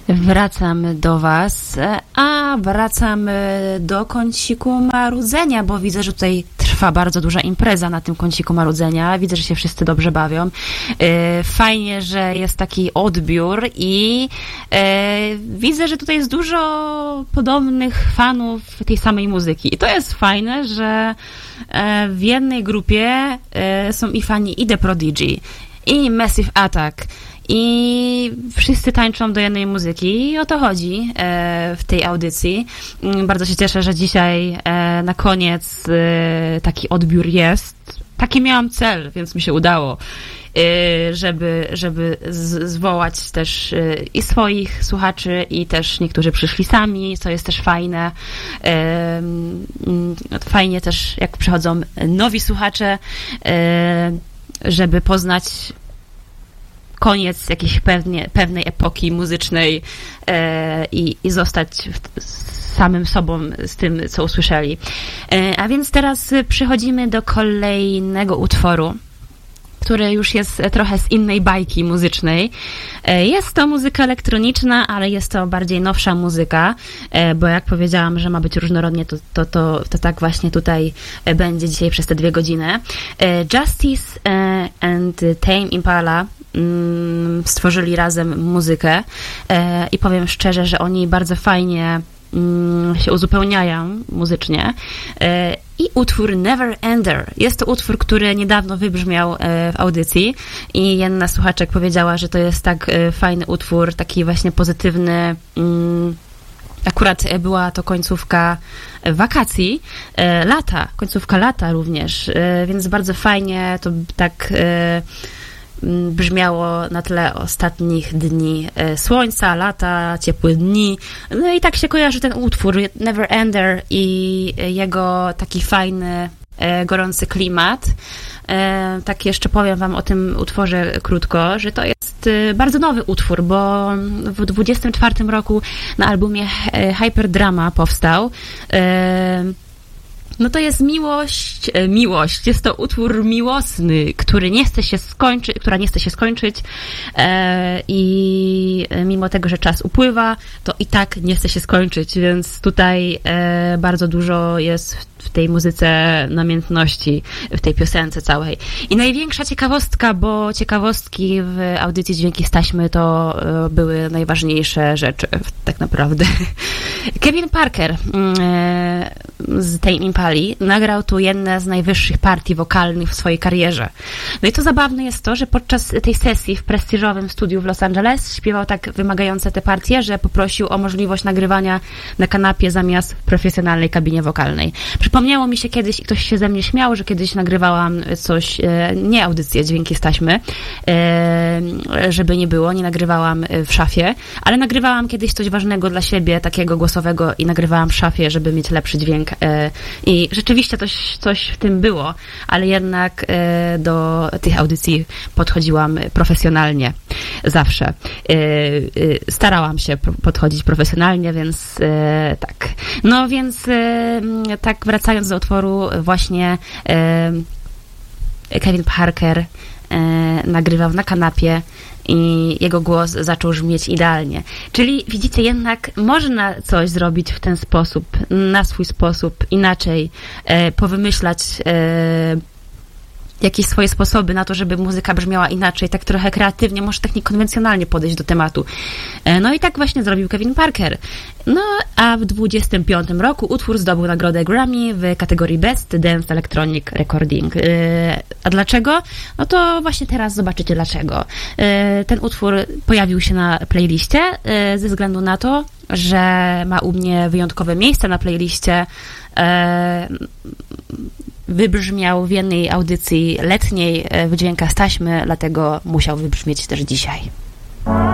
Wracam do Was, a wracam do kąciku marudzenia, bo widzę, że tutaj trwa bardzo duża impreza na tym kąciku marudzenia. Widzę, że się wszyscy dobrze bawią. Fajnie, że jest taki odbiór i widzę, że tutaj jest dużo podobnych fanów tej samej muzyki. I to jest fajne, że w jednej grupie są i fani i The Prodigy, i Massive Attack, i wszyscy tańczą do jednej muzyki i o to chodzi w tej audycji. Bardzo się cieszę, że dzisiaj na koniec taki odbiór jest. Taki miałam cel, więc mi się udało, żeby zwołać też i swoich słuchaczy, i też niektórzy przyszli sami, co jest też fajne. Fajnie też, jak przychodzą nowi słuchacze, żeby poznać koniec jakiejś pewnej epoki muzycznej i zostać samym sobą z tym, co usłyszeli. A więc teraz przechodzimy do kolejnego utworu, który już jest trochę z innej bajki muzycznej. Jest to muzyka elektroniczna, ale jest to bardziej nowsza muzyka, bo jak powiedziałam, że ma być różnorodnie, to tak właśnie tutaj będzie dzisiaj przez te 2 godziny. Justice and Tame Impala stworzyli razem muzykę i powiem szczerze, że oni bardzo fajnie się uzupełniają muzycznie. I utwór Never Ender. Jest to utwór, który niedawno wybrzmiał w audycji i jedna słuchaczek powiedziała, że to jest tak fajny utwór, taki właśnie pozytywny. Akurat była to końcówka wakacji, końcówka lata również, więc bardzo fajnie to tak brzmiało na tle ostatnich dni słońca, lata, ciepłych dni. No i tak się kojarzy ten utwór Never Ender i jego taki fajny, gorący klimat. Tak jeszcze powiem wam o tym utworze krótko, że to jest bardzo nowy utwór, bo w 24 roku na albumie Hyperdrama powstał. No to jest miłość. Jest to utwór miłosny, która nie chce się skończyć i mimo tego, że czas upływa, to i tak nie chce się skończyć, więc tutaj bardzo dużo jest w tej muzyce namiętności, w tej piosence całej. I największa ciekawostka, bo ciekawostki w audycji Dźwięki z taśmy to były najważniejsze rzeczy, tak naprawdę. Kevin Parker z Tame Impali nagrał tu jedne z najwyższych partii wokalnych w swojej karierze. No i to zabawne jest to, że podczas tej sesji w prestiżowym studiu w Los Angeles śpiewał tak wymagające te partie, że poprosił o możliwość nagrywania na kanapie zamiast w profesjonalnej kabinie wokalnej. Przypomniało mi się kiedyś, i ktoś się ze mnie śmiał, że kiedyś nagrywałam coś, nie audycję Dźwięki z taśmy, żeby nie było, nie nagrywałam w szafie, ale nagrywałam kiedyś coś ważnego dla siebie, takiego głosowego i nagrywałam w szafie, żeby mieć lepszy dźwięk i rzeczywiście coś w tym było, ale jednak do tych audycji podchodziłam profesjonalnie zawsze. Starałam się podchodzić profesjonalnie, więc tak. No więc tak wracając do utworu, właśnie Kevin Parker nagrywał na kanapie i jego głos zaczął brzmieć idealnie. Czyli widzicie, jednak można coś zrobić w ten sposób, na swój sposób, inaczej, powymyślać jakieś swoje sposoby na to, żeby muzyka brzmiała inaczej, tak trochę kreatywnie, może tak niekonwencjonalnie podejść do tematu. No i tak właśnie zrobił Kevin Parker. No, a w 25 roku utwór zdobył nagrodę Grammy w kategorii Best Dance Electronic Recording. A dlaczego? No to właśnie teraz zobaczycie dlaczego. Ten utwór pojawił się na playliście ze względu na to, że ma u mnie wyjątkowe miejsce na playliście. Wybrzmiał w jednej audycji letniej w Dźwiękach z taśmy, dlatego musiał wybrzmieć też dzisiaj.